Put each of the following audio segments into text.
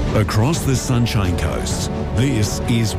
Across the Sunshine Coast, this is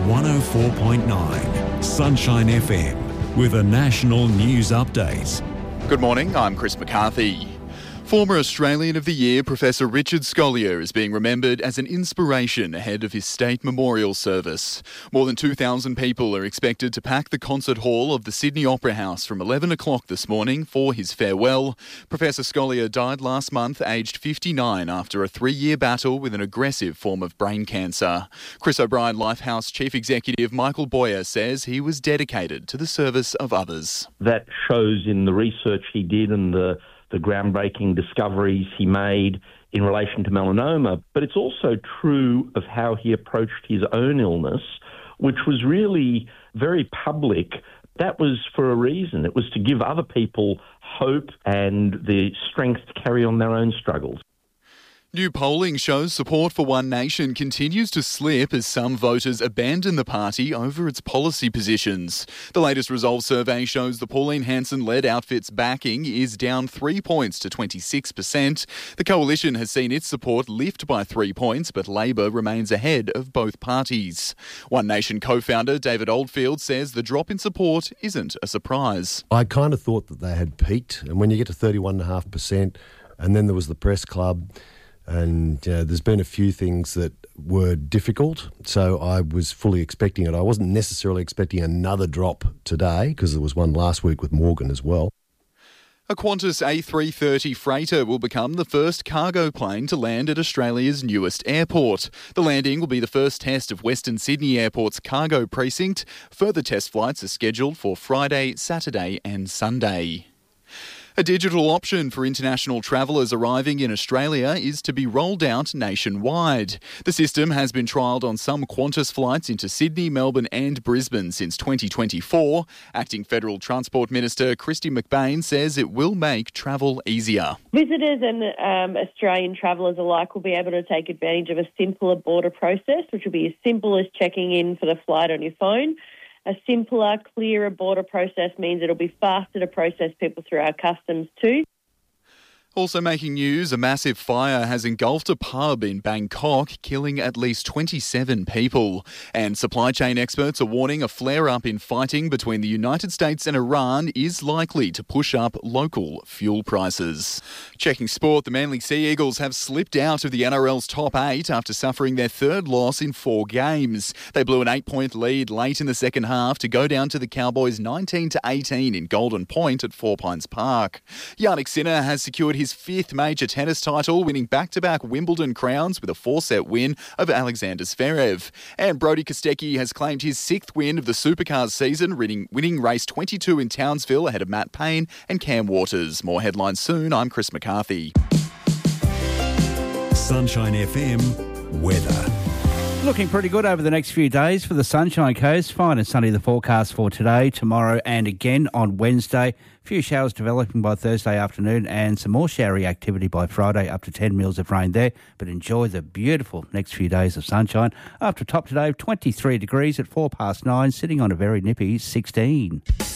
104.9 Sunshine FM with a national news update. Good morning, I'm Chris McCarthy. Former Australian of the Year Professor Richard Scolyer is being remembered as an inspiration ahead of his state memorial service. More than 2,000 people are expected to pack the concert hall of the Sydney Opera House from 11 o'clock this morning for his farewell. Professor Scolyer died last month, aged 59, after a 3-year battle with an aggressive form of brain cancer. Chris O'Brien Lifehouse Chief Executive Michael Boyer says he was dedicated to the service of others. That shows in the research he did and the groundbreaking discoveries he made in relation to melanoma, but it's also true of how he approached his own illness, which was really very public. That was for a reason. It was to give other people hope and the strength to carry on their own struggles. New polling shows support for One Nation continues to slip as some voters abandon the party over its policy positions. The latest Resolve survey shows the Pauline Hanson-led outfit's backing is down 3 points to 26%. The coalition has seen its support lift by 3 points, but Labor remains ahead of both parties. One Nation co-founder David Oldfield says the drop in support isn't a surprise. I kind of thought that they had peaked, and when you get to 31.5%, and then there was the press club, and there's been a few things that were difficult, so I was fully expecting it. I wasn't necessarily expecting another drop today because there was one last week with Morgan as well. A Qantas A330 freighter will become the first cargo plane to land at Australia's newest airport. The landing will be the first test of Western Sydney Airport's cargo precinct. Further test flights are scheduled for Friday, Saturday and Sunday. A digital option for international travellers arriving in Australia is to be rolled out nationwide. The system has been trialled on some Qantas flights into Sydney, Melbourne and Brisbane since 2024. Acting Federal Transport Minister Kristy McBain says it will make travel easier. Visitors and Australian travellers alike will be able to take advantage of a simpler border process, which will be as simple as checking in for the flight on your phone. A simpler, clearer border process means it'll be faster to process people through our customs too. Also making news, a massive fire has engulfed a pub in Bangkok, killing at least 27 people. And supply chain experts are warning a flare-up in fighting between the United States and Iran is likely to push up local fuel prices. Checking sport, the Manly Sea Eagles have slipped out of the NRL's top 8 after suffering their third loss in 4 games. They blew an 8-point lead late in the second half to go down to the Cowboys 19-18 in Golden Point at Four Pines Park. Yannick Sinner has secured his 5th major tennis title, winning back-to-back Wimbledon crowns with a 4-set win over Alexander Zverev. And Brody Kostecki has claimed his 6th win of the Supercars season, winning race 22 in Townsville ahead of Matt Payne and Cam Waters. More headlines soon. I'm Chris McCarthy. Sunshine FM weather. Looking pretty good over the next few days for the Sunshine Coast. Fine and sunny the forecast for today, tomorrow and again on Wednesday. A few showers developing by Thursday afternoon and some more showery activity by Friday, up to 10 mils of rain there. But enjoy the beautiful next few days of sunshine. After top today, 23 degrees at 9:04, sitting on a very nippy 16.